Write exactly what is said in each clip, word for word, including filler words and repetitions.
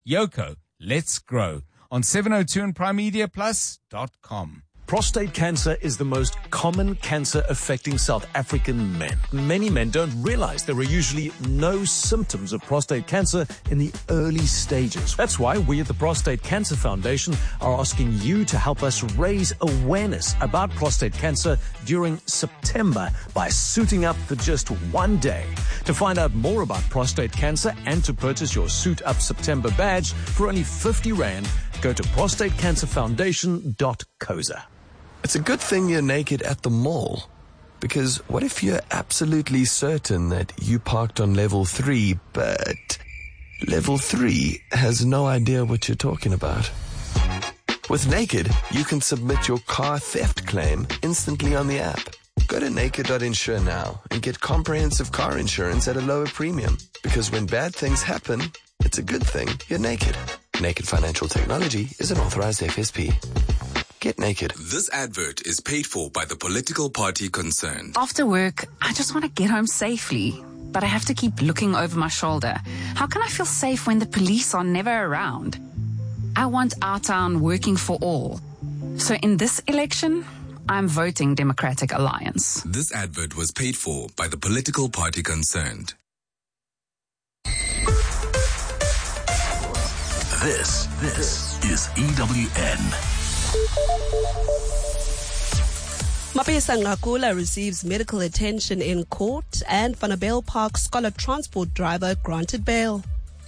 Yoko, let's grow. On seven oh two and prime media plus dot com. Prostate cancer is the most common cancer affecting South African men. Many men don't realize there are usually no symptoms of prostate cancer in the early stages. That's why we at the Prostate Cancer Foundation are asking you to help us raise awareness about prostate cancer during September by suiting up for just one day. To find out more about prostate cancer and to purchase your Suit Up September badge for only fifty rand, go to prostate cancer foundation dot coza. It's a good thing you're naked at the mall. Because what if you're absolutely certain that you parked on level three, but level three has no idea what you're talking about? With Naked, you can submit your car theft claim instantly on the app. Go to naked dot insure now and get comprehensive car insurance at a lower premium. Because when bad things happen, it's a good thing you're naked. Naked Financial Technology is an authorized F S P. Get naked. This advert is paid for by the political party concerned. After work, I just want to get home safely, but I have to keep looking over my shoulder. How can I feel safe when the police are never around? I want our town working for all. So in this election, I'm voting Democratic Alliance. This advert was paid for by the political party concerned. This, this is E W N. Mapisa Ngakula receives medical attention in court, and Vanabale Park scholar transport driver granted bail.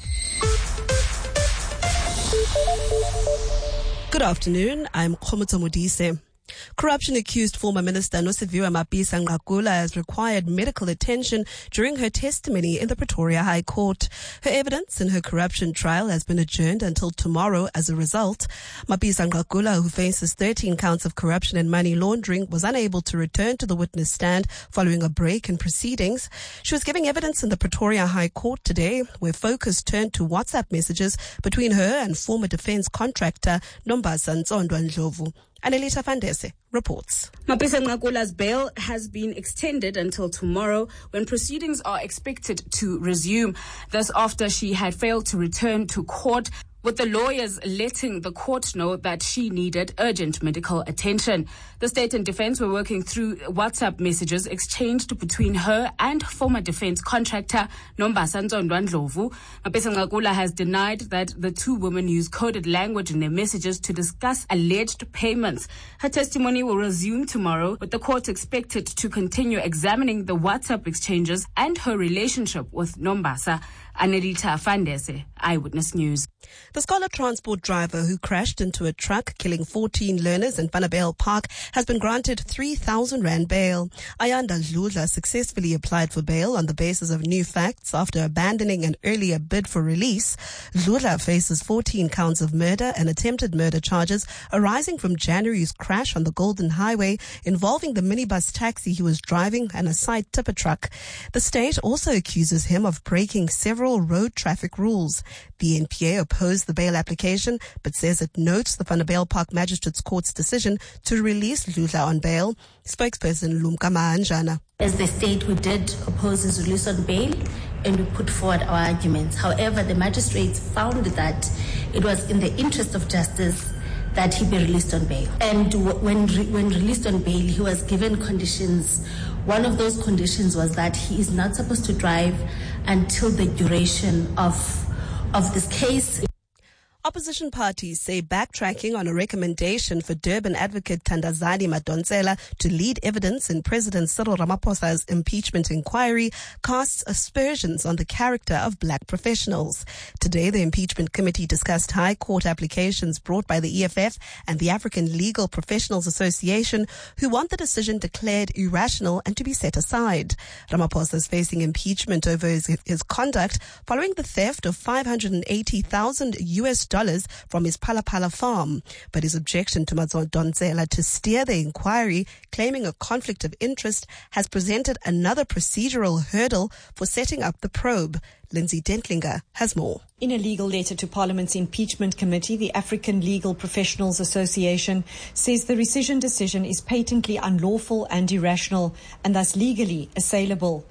Good afternoon, I'm Khomuta Modise. Corruption-accused former Minister Nosiviwe Mapisa Ngakula has required medical attention during her testimony in the Pretoria High Court. Her evidence in her corruption trial has been adjourned until tomorrow. As a result, Mapisa Ngakula, who faces thirteen counts of corruption and money laundering, was unable to return to the witness stand following a break in proceedings. She was giving evidence in the Pretoria High Court today, where focus turned to WhatsApp messages between her and former defense contractor Nombasa Nzondo Ndlovu. Annelita Fandese reports. Mapisa Ngakula's bail has been extended until tomorrow, when proceedings are expected to resume. This after she had failed to return to court, with the lawyers letting the court know that she needed urgent medical attention. The state and defense were working through WhatsApp messages exchanged between her and former defense contractor Nombasa Nzondo Ndlovu. Mapisa Ngakula has denied that the two women used coded language in their messages to discuss alleged payments. Her testimony will resume tomorrow, with the court expected to continue examining the WhatsApp exchanges and her relationship with Nombasa. Annelita Fandese, Eyewitness News. The scholar transport driver who crashed into a truck, killing fourteen learners in Vanabale Park, has been granted three thousand rand bail. Ayanda Dludla successfully applied for bail on the basis of new facts after abandoning an earlier bid for release. Dludla faces fourteen counts of murder and attempted murder charges arising from January's crash on the Golden Highway involving the minibus taxi he was driving and a side tipper truck. The state also accuses him of breaking several road traffic rules. The N P A opposed the bail application, but says it notes the Vanabale Park Magistrates Court's decision to release Dludla on bail. Spokesperson Lumka Mahanjana. As the state, we did oppose his release on bail and we put forward our arguments. However, the magistrates found that it was in the interest of justice that he be released on bail. And when re- when released on bail, he was given conditions. One of those conditions was that he is not supposed to drive until the duration of of this case. Opposition parties say backtracking on a recommendation for Durban advocate Thandazani Madonsela to lead evidence in President Cyril Ramaphosa's impeachment inquiry casts aspersions on the character of black professionals. Today, the impeachment committee discussed high court applications brought by the E F F and the African Legal Professionals Association, who want the decision declared irrational and to be set aside. Ramaphosa is facing impeachment over his, his conduct following the theft of five hundred eighty thousand U S dollars from his Palapala farm, but his objection to Madonsela to steer the inquiry, claiming a conflict of interest, has presented another procedural hurdle for setting up the probe. Lindsay Dentlinger has more. In a legal letter to Parliament's impeachment committee, the African Legal Professionals Association says the rescission decision is patently unlawful and irrational and thus legally assailable.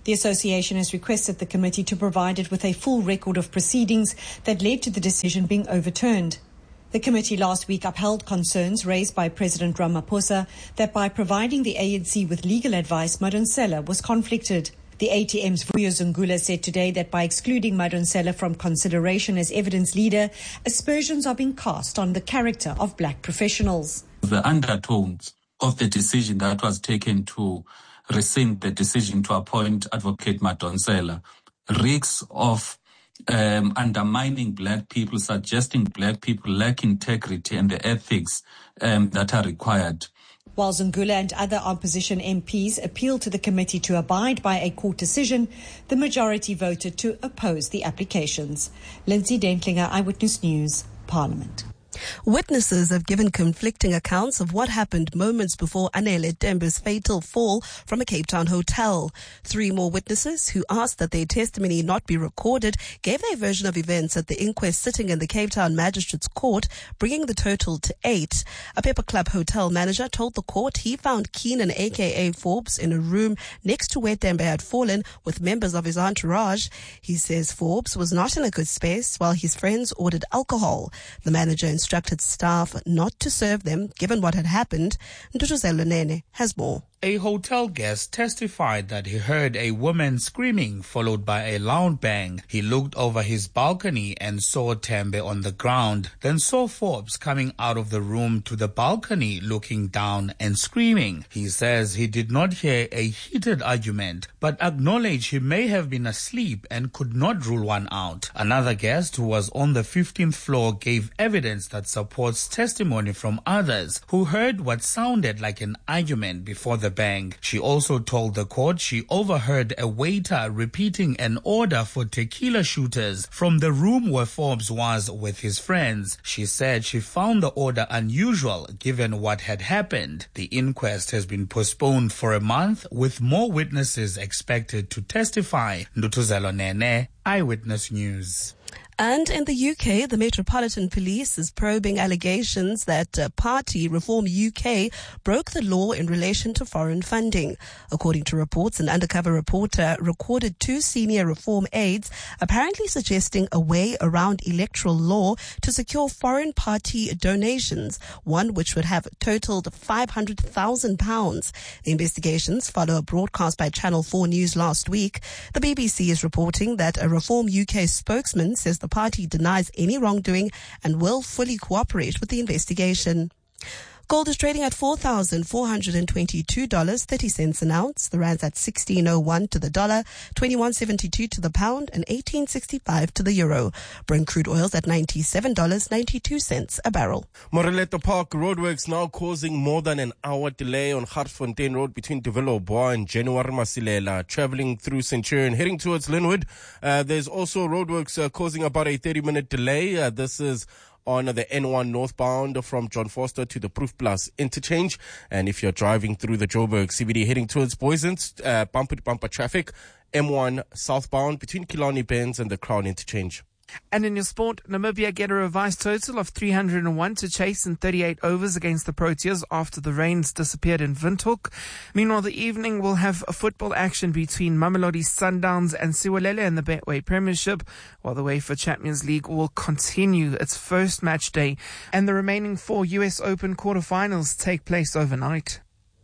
The association has requested the committee to provide it with a full record of proceedings that led to the decision being overturned. The committee last week upheld concerns raised by President Ramaphosa that by providing the A N C with legal advice, Madonsela was conflicted. The A T M's Vuyo Zungula said today that by excluding Madonsela from consideration as evidence leader, aspersions are being cast on the character of black professionals. The undertones of the decision that was taken to rescind the decision to appoint Advocate Madonsela reeks of um, undermining black people, suggesting black people lack integrity and the ethics um, that are required. While Zungula and other opposition M Ps appealed to the committee to abide by a court decision, the majority voted to oppose the applications. Lindsay Dentlinger, Eyewitness News, Parliament. Witnesses have given conflicting accounts of what happened moments before Anele Tembe's fatal fall from a Cape Town hotel. Three more witnesses, who asked that their testimony not be recorded, gave their version of events at the inquest sitting in the Cape Town Magistrates Court, bringing the total to eight. A Pepper Club hotel manager told the court he found Keenan aka Forbes in a room next to where Tembe had fallen with members of his entourage. He says Forbes was not in a good space while his friends ordered alcohol. The manager instructed staff not to serve them given what had happened. Ndutuzelo Nene has more. A hotel guest testified that he heard a woman screaming followed by a loud bang. He looked over his balcony and saw Tembe on the ground, then saw Forbes coming out of the room to the balcony looking down and screaming. He says he did not hear a heated argument, but acknowledged he may have been asleep and could not rule one out. Another guest who was on the fifteenth floor gave evidence that supports testimony from others who heard what sounded like an argument before the bang. She also told the court she overheard a waiter repeating an order for tequila shooters from the room where Forbes was with his friends. She said she found the order unusual given what had happened. The inquest has been postponed for a month with more witnesses expected to testify. Ndutuzelo Nene, Eyewitness News. And in the U K, the Metropolitan Police is probing allegations that uh, Party Reform U K broke the law in relation to foreign funding. According to reports, an undercover reporter recorded two senior reform aides apparently suggesting a way around electoral law to secure foreign party donations, one which would have totaled five hundred thousand pounds. The investigations follow a broadcast by Channel four News last week. The B B C is reporting that a Reform U K spokesman says the party denies any wrongdoing and will fully cooperate with the investigation. Gold is trading at four thousand four hundred twenty-two dollars and thirty cents an ounce. The rand's at sixteen oh one to the dollar, twenty-one seventy-two to the pound, and eighteen sixty-five to the euro. Brent crude oil's at ninety-seven dollars and ninety-two cents a barrel. Moreletto Park roadworks now causing more than an hour delay on Hartfontein Road between Develo Bois and January Masilela. Traveling through Centurion, heading towards Linwood. Uh, there's also roadworks uh, causing about a thirty minute delay. Uh, this is on the N one northbound from John Foster to the Proof Plus interchange. And if you're driving through the Joburg C B D heading towards Boysens, uh, bumper to bumper traffic, M one southbound between Killarney Benz and the Crown interchange. And in your sport, Namibia get a revised total of three hundred one to chase in thirty-eight overs against the Proteas after the rains disappeared in Windhoek. Meanwhile, the evening will have a football action between Mamelodi Sundowns and Siwalele in the Betway Premiership, while the UEFA Champions League will continue its first match day, and the remaining four U S Open quarterfinals take place overnight.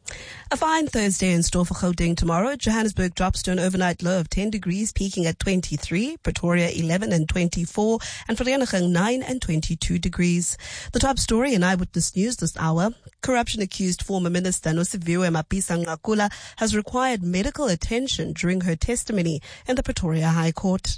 A fine Thursday in store for Gauteng tomorrow. Johannesburg drops to an overnight low of ten degrees, peaking at twenty-three. Pretoria eleven and twenty-four. And Vereeniging nine and twenty-two degrees. The top story in Eyewitness News this hour. Corruption-accused former Minister Nosiviwe Mapisa-Nqakula has required medical attention during her testimony in the Pretoria High Court.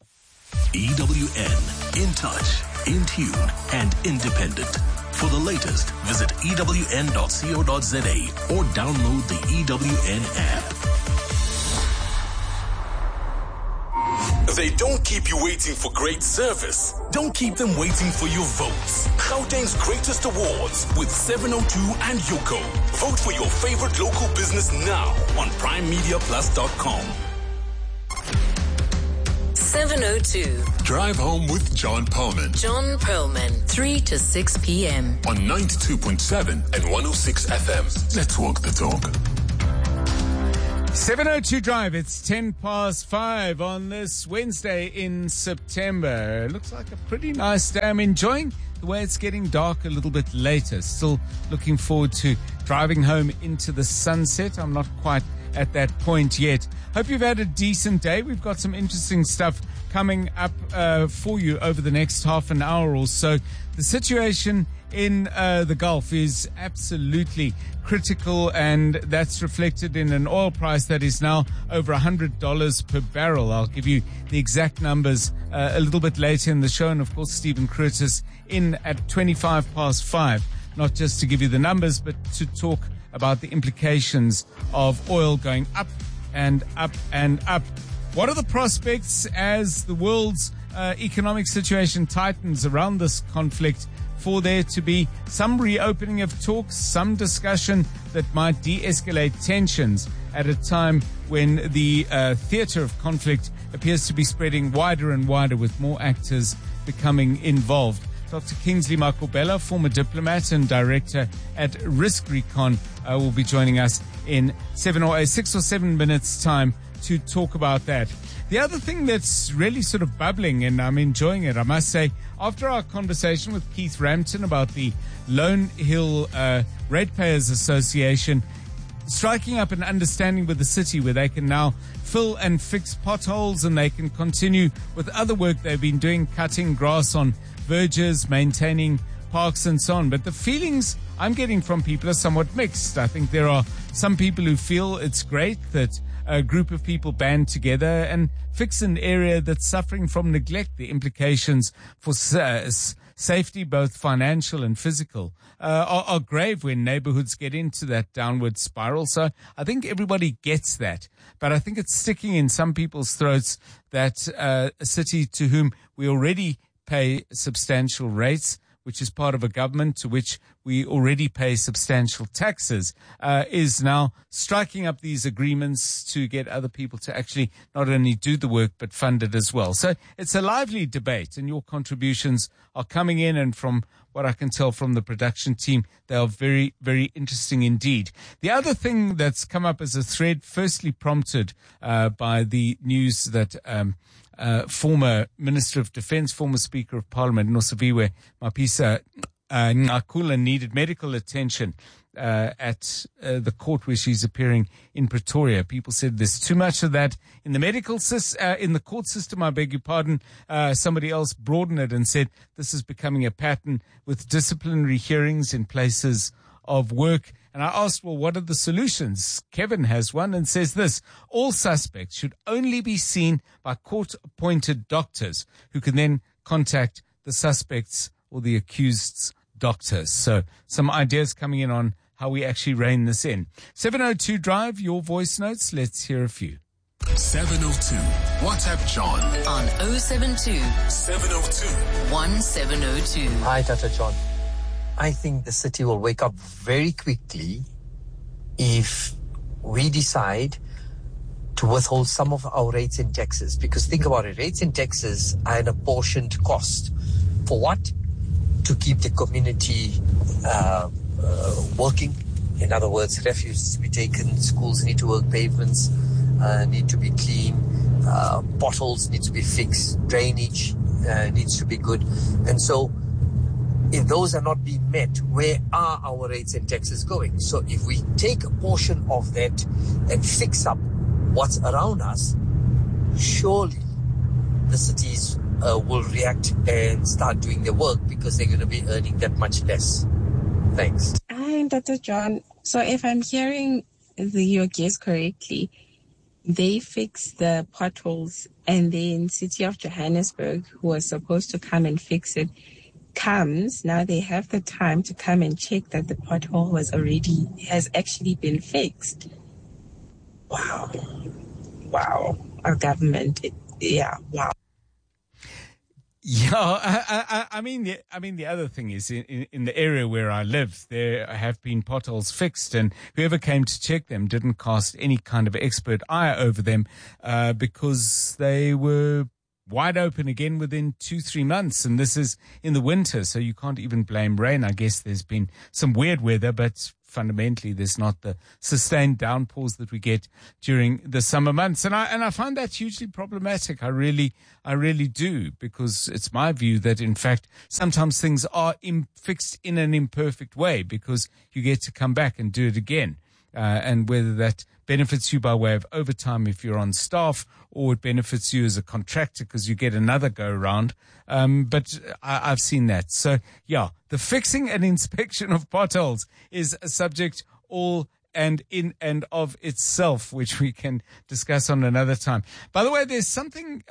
E W N. In touch, in tune, and independent. For the latest, visit E W N dot co dot za or download the E W N app. They don't keep you waiting for great service. Don't keep them waiting for your votes. Gauteng's greatest awards with seven oh two and Yuko. Vote for your favorite local business now on prime media plus dot com. seven oh two. Drive home with John Perlman. John Perlman, three to six p.m. on ninety-two point seven and one oh six F M. Let's walk the talk. seven oh two Drive, it's ten past five on this Wednesday in September. Looks like a pretty nice day. I'm enjoying the way it's getting dark a little bit later. Still looking forward to driving home into the sunset. I'm not quite at that point yet. Hope you've had a decent day. We've got some interesting stuff coming up uh, for you over the next half an hour or so. The situation in uh, the Gulf is absolutely critical, and that's reflected in an oil price that is now over one hundred dollars per barrel. I'll give you the exact numbers uh, a little bit later in the show, and of course Stephen Curtis in at twenty-five past five, not just to give you the numbers, but to talk about the implications of oil going up and up and up. What are the prospects as the world's uh, economic situation tightens around this conflict for there to be some reopening of talks, some discussion that might de-escalate tensions at a time when the uh, theater of conflict appears to be spreading wider and wider with more actors becoming involved? Doctor Kingsley Makobela, former diplomat and director at RiskRecon, uh, will be joining us in seven or eight, six or seven minutes' time to talk about that. The other thing that's really sort of bubbling, and I'm enjoying it, I must say, after our conversation with Keith Rampton about the Lone Hill uh, Ratepayers Association, striking up an understanding with the city where they can now fill and fix potholes, and they can continue with other work they've been doing, cutting grass on verges, maintaining parks and so on. But the feelings I'm getting from people are somewhat mixed. I think there are some people who feel it's great that a group of people band together and fix an area that's suffering from neglect. The implications for uh, safety, both financial and physical, uh, are, are grave when neighborhoods get into that downward spiral. So I think everybody gets that. But I think it's sticking in some people's throats that uh, a city to whom we already pay substantial rates, which is part of a government to which we already pay substantial taxes, uh, is now striking up these agreements to get other people to actually not only do the work but fund it as well. So it's a lively debate, and your contributions are coming in, and from what I can tell from the production team, they are very, very interesting indeed. The other thing that's come up as a thread, firstly prompted uh, by the news that um, Uh, former Minister of Defence, former Speaker of Parliament, Nosiviwe Mapisa uh, Nqakula, needed medical attention uh, at uh, the court where she's appearing in Pretoria. People said there's too much of that in the medical system, uh, in the court system, I beg your pardon. Uh, somebody else broadened it and said this is becoming a pattern with disciplinary hearings in places of work. And I asked, well, what are the solutions? Kevin has one and says this: all suspects should only be seen by court-appointed doctors who can then contact the suspects or the accused's doctors. So some ideas coming in on how we actually rein this in. seven oh two Drive, your voice notes. Let's hear a few. seven oh two. WhatsApp John on oh seven two, seven oh two, one seven oh two. Hi, Tata John. I think the city will wake up very quickly if we decide to withhold some of our rates and taxes. Because think about it, rates and taxes are an apportioned cost. For what? To keep the community uh, uh, working. In other words, refuse needs to be taken, schools need to work, pavements uh, need to be clean, uh, potholes need to be fixed, drainage uh, needs to be good. And so if those are not being met, where are our rates and taxes going? So if we take a portion of that and fix up what's around us, surely the cities uh, will react and start doing their work because they're going to be earning that much less. Thanks. Hi, Doctor John. So if I'm hearing the, your guest correctly, they fix the potholes, and then City of Johannesburg, who was supposed to come and fix it, comes. Now they have the time to come and check that the pothole was already, has actually been fixed. Wow. Wow. Our government, it, yeah, wow. Yeah, I, I, I mean, the, I mean, the other thing is in, in, in the area where I live, there have been potholes fixed, and whoever came to check them didn't cast any kind of expert eye over them, uh, because they were wide open again within two, three months. And this is in the winter, so you can't even blame rain. I guess there's been some weird weather, but fundamentally there's not the sustained downpours that we get during the summer months. And I, and I find that hugely problematic. I really, I really do, because it's my view that in fact, sometimes things are im- fixed in an imperfect way because you get to come back and do it again. Uh, and whether that benefits you by way of overtime if you're on staff, or it benefits you as a contractor because you get another go around. Um, but I, I've seen that. So yeah, the fixing and inspection of potholes is a subject all and in and of itself, which we can discuss on another time. By the way, there's something